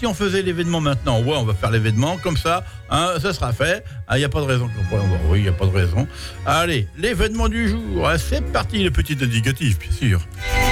Si on faisait l'événement maintenant, ouais, on va faire l'événement, comme ça, hein, ça sera fait. Il n'y a pas de raison. Oui, il n'y a pas de raison. Allez, l'événement du jour, c'est parti, le petit indicatif, bien sûr.